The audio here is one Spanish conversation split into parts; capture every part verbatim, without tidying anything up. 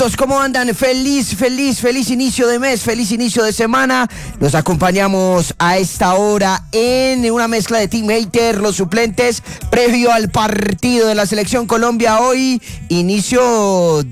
¿Cómo andan? Feliz, feliz, feliz inicio de mes, feliz inicio de semana. Los acompañamos a esta hora en una mezcla de Team Hater, los suplentes, previo al partido de la Selección Colombia hoy, inicio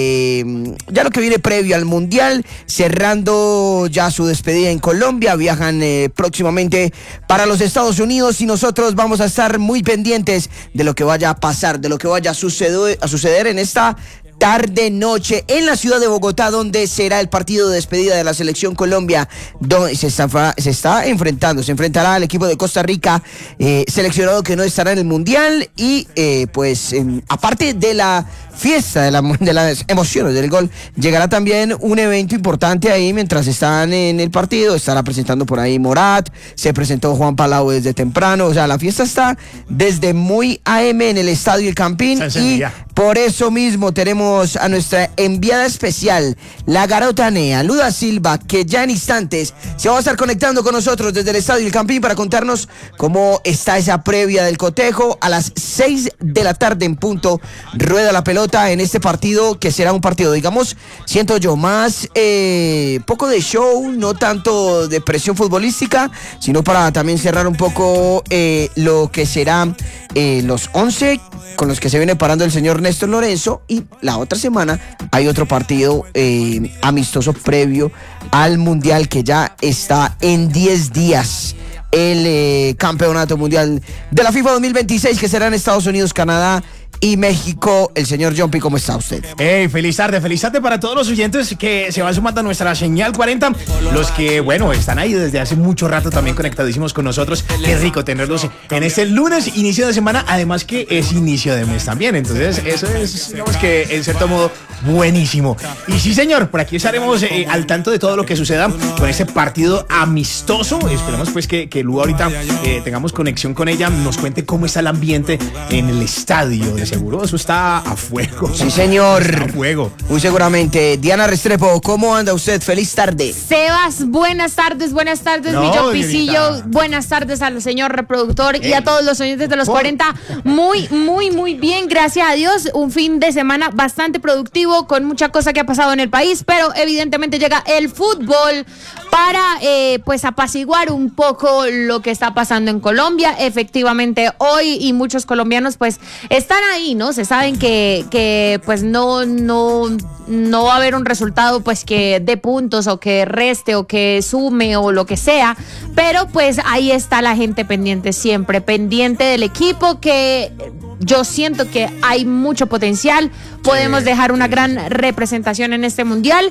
de ya lo que viene previo al Mundial, cerrando ya su despedida en Colombia, viajan eh, próximamente para los Estados Unidos y nosotros vamos a estar muy pendientes de lo que vaya a pasar, de lo que vaya a suceder, a suceder en esta tarde noche en la ciudad de Bogotá, donde será el partido de despedida de la Selección Colombia, donde se está, se está enfrentando, se enfrentará al equipo de Costa Rica, eh, seleccionado que no estará en el Mundial y eh, pues eh, aparte de la fiesta, de, la, de las emociones del gol, llegará también un evento importante ahí mientras están en el partido, estará presentando por ahí Morat, se presentó Juan Palau desde temprano, o sea, la fiesta está desde muy A M en el Estadio El Campín y por eso mismo tenemos a nuestra enviada especial, la garotanea, Luda Silva, que ya en instantes se va a estar conectando con nosotros desde el Estadio El Campín para contarnos cómo está esa previa del cotejo. A las seis de la tarde en punto rueda la pelota en este partido, que será un partido, digamos, siento yo, más eh, poco de show, no tanto de presión futbolística, sino para también cerrar un poco eh, lo que será eh, los once con los que se viene parando el señor Néstor Lorenzo, y la otra semana hay otro partido eh, amistoso previo al Mundial que ya está en diez días. El eh, campeonato mundial de la FIFA dos mil veintiséis, que será en Estados Unidos, Canadá y México. El señor Jumpy, ¿cómo está usted? Hey, feliz tarde, feliz tarde para todos los oyentes que se van sumando a nuestra señal cuarenta, los que, bueno, están ahí desde hace mucho rato también conectadísimos con nosotros. Qué rico tenerlos en este lunes, inicio de semana, además que es inicio de mes también, entonces eso es, digamos que en cierto modo, buenísimo. Y sí, señor, por aquí estaremos eh, al tanto de todo lo que suceda con este partido amistoso. Esperemos pues que, que Lu ahorita eh, tengamos conexión con ella, nos cuente cómo está el ambiente en el estadio. De seguro eso está a fuego. Sí, señor. Está a fuego. Muy seguramente. Diana Restrepo, ¿cómo anda usted? Feliz tarde. Sebas, buenas tardes, buenas tardes, no, mi Jumpicillo. Buenas tardes al señor reproductor hey. y a todos los oyentes de los Por... cuarenta. Muy, muy, muy bien, gracias a Dios. Un fin de semana bastante productivo, con mucha cosa que ha pasado en el país, pero evidentemente llega el fútbol para eh, pues apaciguar un poco lo que está pasando en Colombia. Efectivamente, hoy y muchos colombianos pues están ahí, ¿no? Se saben que, que pues no, no, no va a haber un resultado pues que dé puntos o que reste o que sume o lo que sea, pero pues ahí está la gente pendiente, siempre pendiente del equipo, que yo siento que hay mucho potencial, podemos sí, dejar una sí. gran representación en este mundial.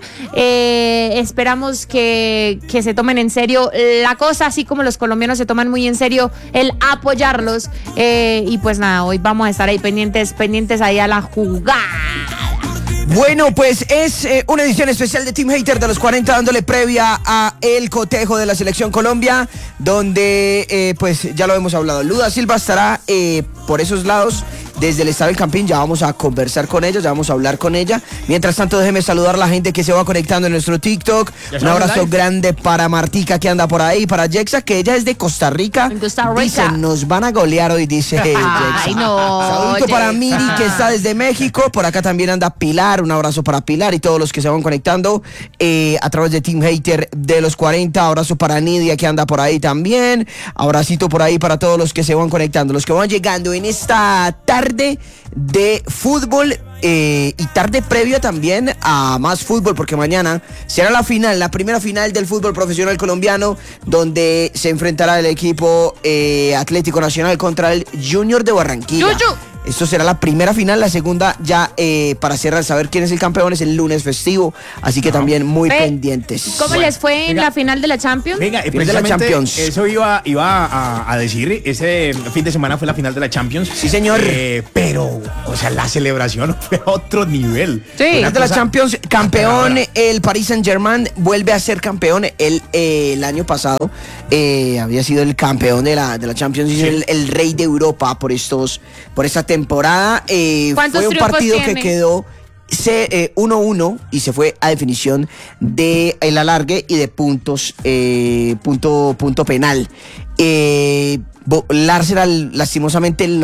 Eh, esperamos que, que se tomen en serio la cosa, así como los colombianos se toman muy en serio el apoyarlos. Eh, y pues nada, hoy vamos a estar ahí pendientes, pendientes ahí a la jugada. Bueno, pues es eh, una edición especial de Team Hater de los cuarenta, dándole previa a el cotejo de la Selección Colombia, donde eh, pues ya lo hemos hablado. Luda Silva estará eh, por esos lados desde el Estadio El Campín, ya vamos a conversar con ella, ya vamos a hablar con ella. Mientras tanto, déjeme saludar a la gente que se va conectando en nuestro TikTok. Un abrazo live. grande para Martica, que anda por ahí, para Jexa, que ella es de Costa Rica. En Costa Rica. Dice, nos van a golear hoy, dice Jexa. Ay, no. Saludito para Miri, que está desde México. Por acá también anda Pilar, un abrazo para Pilar y todos los que se van conectando eh, a través de Team Hater de los cuarenta. Abrazo para Nidia, que anda por ahí también. Abracito por ahí para todos los que se van conectando, los que van llegando en esta tarde de fútbol eh, y tarde previa también a más fútbol, porque mañana será la final, la primera final del fútbol profesional colombiano, donde se enfrentará el equipo eh, Atlético Nacional contra el Junior de Barranquilla. Yuyu. Esto será la primera final, la segunda ya eh, para cerrar, saber quién es el campeón, es el lunes festivo, así que no. también muy Ve, pendientes. ¿Cómo bueno, les fue en venga, la final de la Champions? Venga, final de la Champions. Eso iba, iba a, a decir, ese fin de semana fue la final de la Champions. Sí, señor. Eh, pero, o sea, la celebración fue a otro nivel. Sí. Final de la Champions, campeón el Paris Saint-Germain, vuelve a ser campeón. El, eh, el año pasado eh, había sido el campeón de la, de la Champions y sí. el, el rey de Europa por estos, por esta temporada. Eh, fue un partido tiene? que quedó uno uno y se fue a definición de el alargue y de puntos, eh, punto, punto penal. Eh, el Arsenal lastimosamente lo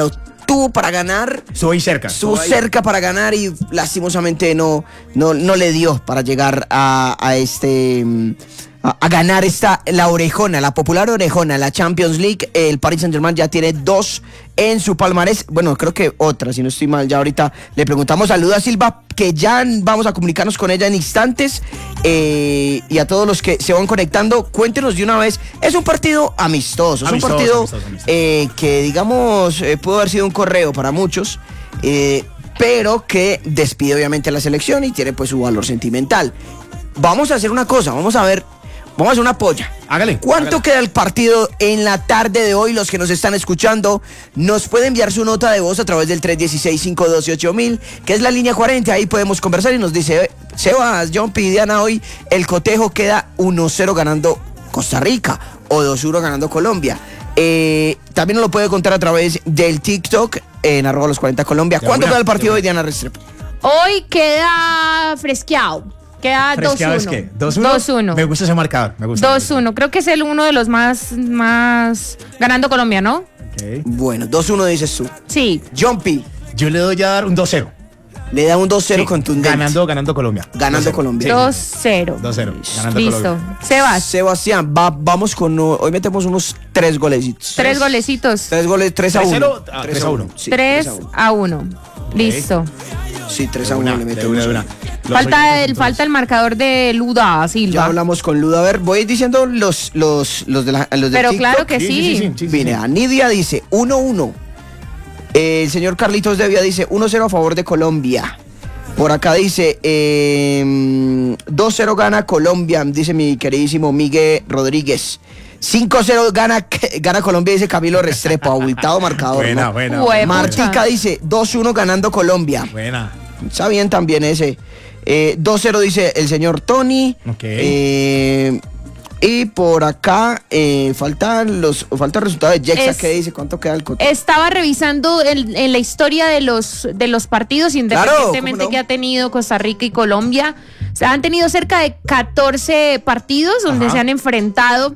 tuvo para ganar. Estuvo ahí cerca. Estuvo ahí. cerca para ganar y lastimosamente no, no, no le dio para llegar a, a este... A, a ganar esta, la orejona, la popular orejona, la Champions League. El Paris Saint-Germain ya tiene dos en su palmarés. Bueno, creo que otra, si no estoy mal. Ya ahorita le preguntamos a Luda Silva, que ya vamos a comunicarnos con ella en instantes. Eh, y a todos los que se van conectando, cuéntenos de una vez. Es un partido amistoso, es Amistoso, un partido amistoso, amistoso. Eh, que, digamos, eh, pudo haber sido un correo para muchos. Eh, pero que despide obviamente a la selección y tiene pues su valor sentimental. Vamos a hacer una cosa, vamos a ver. Vamos a hacer una polla. Hágale. ¿Cuánto hágale. queda el partido en la tarde de hoy? Los que nos están escuchando nos pueden enviar su nota de voz a través del tres uno seis, cinco uno dos, ocho mil, que es la línea cuarenta. Ahí podemos conversar y nos dice, Sebas, John P. Diana, hoy el cotejo queda uno cero ganando Costa Rica o dos uno ganando Colombia. Eh, también nos lo puede contar a través del TikTok en arroba los cuarenta Colombia. De ¿Cuánto una, queda el partido de hoy, Diana Restrepo? Hoy queda fresqueado. Queda dos ¿Fresqueado es uno. qué? ¿dos uno? dos uno. Me gusta ese marcador. Me gusta. dos uno. Creo que es el uno de los más, más ganando Colombia, ¿no? Ok. Bueno, dos uno dices tú. Sí. John P. Yo le doy a dar un dos cero. Le da un dos cero Sí, contundente. Ganando, ganando Colombia. Ganando dos cero. Colombia. Sí. dos cero. dos cero. Ganando Listo. Colombia. Sebas, Sebastián, va- vamos con... Hoy metemos unos tres golecitos. tres golecitos. Tres goles, tres a tres uno. cero, ah, tres a uno. Sí, tres a uno. Listo. Sí, tres De a uno una, le de metemos. una, de una. Los Falta oyentes, el, entonces. falta el marcador de Luda Ya Silva. hablamos con Luda. A ver, voy diciendo los, los, los de la, los de Pero TikTok. claro que Sí, sí. sí, sí, sí, sí, Mire, sí. Anidia dice uno uno. El señor Carlitos Devia dice uno cero a favor de Colombia. Por acá dice eh, dos cero gana Colombia, dice mi queridísimo Miguel Rodríguez. cinco cero gana, gana Colombia, dice Camilo Restrepo, abultado marcador. Buena, ¿no? buena. Hue- buena. Martica dice dos uno ganando Colombia. Buena. Está bien también ese. Eh, dos cero dice el señor Tony. Ok. Eh, y por acá eh, faltan los falta el resultado de Jexa, Es- que dice cuánto queda el cote. Estaba revisando el- en la historia de los, de los partidos, independientemente ¿cómo no? que ha tenido Costa Rica y Colombia. O sea, han tenido cerca de catorce partidos donde Ajá. se han enfrentado.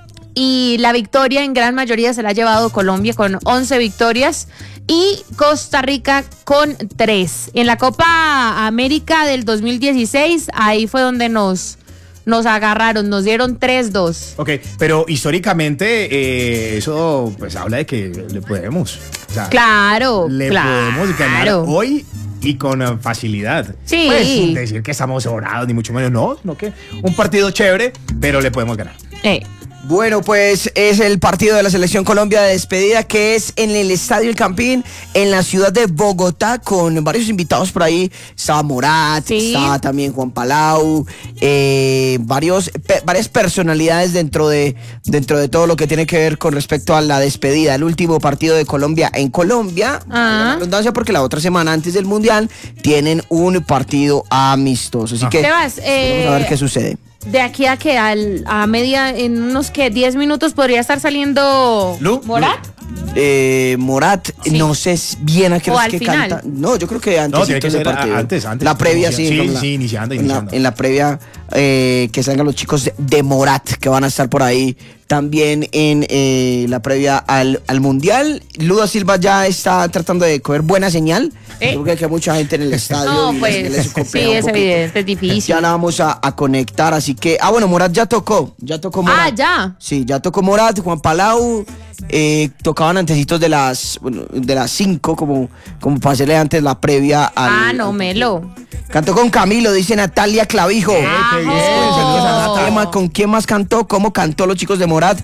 Y la victoria en gran mayoría se la ha llevado Colombia con once victorias y Costa Rica con tres. En la Copa América del dos mil dieciséis, ahí fue donde nos, nos agarraron, nos dieron tres dos. Ok, pero históricamente eh, eso pues habla de que le podemos. O sea, Claro, le claro. podemos ganar hoy y con eh, facilidad. Sí. Pues, sin decir que estamos sobrados, ni mucho menos. No, no que un partido chévere, pero le podemos ganar. Eh, Bueno, pues es el partido de la Selección Colombia de despedida, que es en el Estadio El Campín, en la ciudad de Bogotá, con varios invitados por ahí. Estaba Morat, Sí. estaba también Juan Palau, eh, varios, pe- varias personalidades dentro de, dentro de todo lo que tiene que ver con respecto a la despedida. El último partido de Colombia en Colombia, Ah. la redundancia, porque la otra semana antes del Mundial tienen un partido amistoso. Así que Sebas, eh, vamos a ver qué sucede. de aquí a que al, a media, en unos que diez minutos podría estar saliendo Lu, Morat. Eh, Morat, Sí. no sé bien a qué O hora al es que final. canta. No, yo creo que antes. No, tiene que ser partido. a- antes, antes. La previa, sí. Sí, con la- sí, iniciando, en la- iniciando. En la, previa, eh, que salgan los chicos de, de Morat, que van a estar por ahí también en eh, la previa al, al Mundial. Luda Silva ya está tratando de coger buena señal. Eh. Yo creo que hay mucha gente en el estadio. No, y la pues señal es sí, compleja un es poquito. evidente, es difícil. Ya la vamos a, a conectar, así que... Ah, bueno, Morat ya tocó, ya tocó Morat. Ah, ya. Sí, ya tocó Morat, Juan Palau, eh, tocaban antecitos de las bueno, de las cinco, como, como para hacerle antes la previa al... Ah, no, Melo. Cantó con Camilo, dice Natalia Clavijo. Ah, qué bien, oh. saludos a Nata. ¿Qué más- ¿Con quién más cantó? ¿Cómo cantó los chicos de Morat?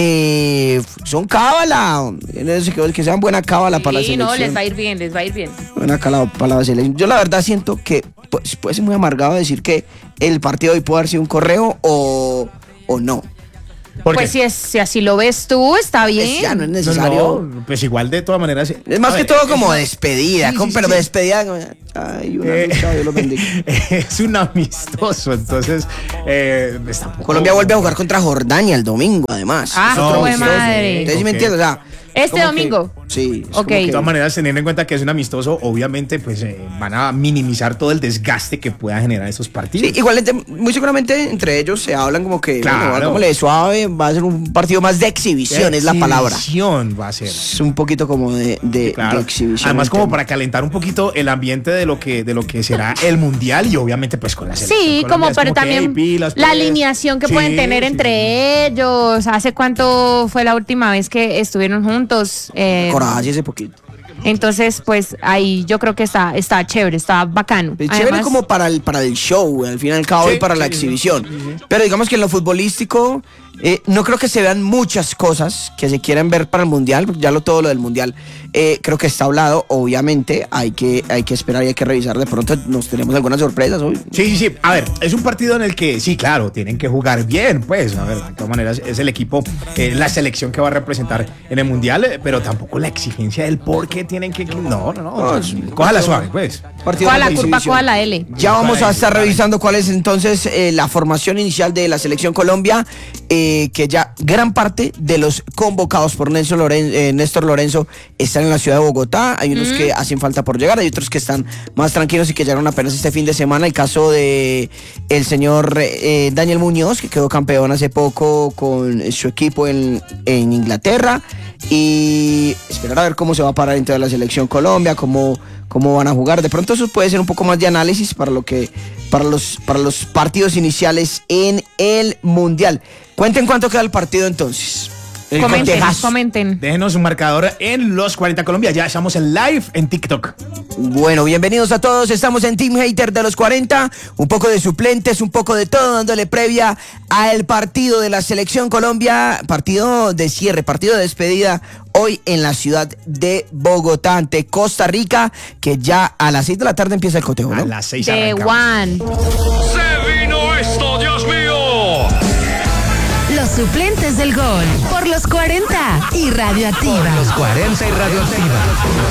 Que son cábala, que, que sean buena cábala para la Sí, selección. no, les va a ir bien, les va a ir bien. Buena cábala para la selección. Yo la verdad siento que pues, puede ser muy amargado decir que el partido de hoy puede haber sido un correo o, o no. ¿Por Pues qué? si, es, si así lo ves tú, está bien. Es- ya no es No, necesario. no, pues igual de todas maneras. Es más a que ver, todo como una- despedida, Sí, como- sí, pero sí. despedida. como, Ay, una Eh, lucha, Dios los bendiga. es un amistoso, entonces eh, pues tampoco- Colombia vuelve a jugar contra Jordania el domingo, además. Ah, Es otro jue amistoso. madre. Entonces, ¿sí me Ok. entiendes? O sea, Este como que- domingo. Sí. Ok. De todas maneras, teniendo en cuenta que es un amistoso, obviamente, pues eh, van a minimizar todo el desgaste que pueda generar esos partidos. Sí, igual muy seguramente entre ellos se hablan como que, claro, bueno, hagámosle suave, va a ser un partido más de exhibición, de es la palabra. Exhibición va a ser. Es un poquito como de, de, claro. de exhibición. Además, como para calentar un poquito el ambiente de lo que, de lo que será el mundial y obviamente pues con la selección. Sí, como, pero como también que, hey, pilas, pues. La alineación que sí, pueden tener sí, entre sí. ellos. ¿Hace cuánto fue la última vez que estuvieron juntos? Eh, Coraje, hace poquito. Entonces, pues ahí yo creo que está, está chévere, está bacano. Es chévere Además, como para el, para el show, al fin y al cabo, sí, y para sí, la exhibición. Sí, sí. Pero digamos que en lo futbolístico, eh, no creo que se vean muchas cosas que se quieren ver para el Mundial, porque ya lo todo lo del Mundial eh, creo que está hablado. Obviamente hay que, hay que esperar y hay que revisar. De pronto nos tenemos algunas sorpresas hoy. Sí, sí, sí. A ver, es un partido en el que, sí, claro, tienen que jugar bien, pues. A ver, de todas maneras, es el equipo, eh, la selección que va a representar en el Mundial, eh, pero tampoco la exigencia del por qué tienen que... No, no, no. no es, cójala suave, pues. Coja la curva, coja la L. Ya vamos a estar revisando cuál es entonces eh, la formación inicial de la selección Colombia, eh, que ya gran parte de los convocados por Néstor Lorenzo, eh, Néstor Lorenzo están en la ciudad de Bogotá. Hay unos mm. que hacen falta por llegar, hay otros que están más tranquilos y que llegaron apenas este fin de semana. El caso de el señor eh, Daniel Muñoz, que quedó campeón hace poco con su equipo en, en Inglaterra. Y esperar a ver cómo se va a parar dentro de la selección Colombia, cómo, cómo van a jugar. De pronto eso puede ser un poco más de análisis para lo que para los para los partidos iniciales en el Mundial. Cuenten cuánto queda el partido entonces. Comenten, comenten. Déjenos un marcador en los cuarenta Colombia. Ya estamos en live en TikTok. Bueno, bienvenidos a todos. Estamos en Team Hater de los cuarenta. Un poco de suplentes, un poco de todo, dándole previa al partido de la Selección Colombia. Partido de cierre, partido de despedida hoy en la ciudad de Bogotá ante Costa Rica, que ya a las seis de la tarde empieza el cotejo, ¿no? A las seis de One. ¡Se vino esto, Dios mío! Los suplentes del gol por los cuarenta y Radioactiva. Por los cuarenta y Radioactiva.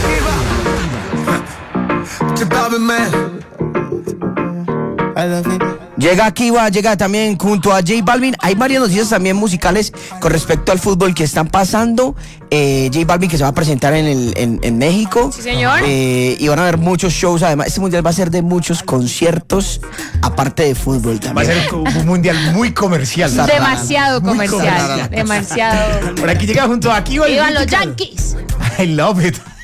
Llega Kiva, llega también junto a J Balvin. Hay varias noticias también musicales con respecto al fútbol que están pasando. Eh, J Balvin que se va a presentar en, el, en, en México. Sí, señor. Eh, y van a haber muchos shows. Además, este mundial va a ser de muchos conciertos, aparte de fútbol también. Va a ser un mundial muy comercial. Demasiado comercial. Demasiado. Por aquí llega junto a Kiva. ¡Vivan los Yankees! I love it.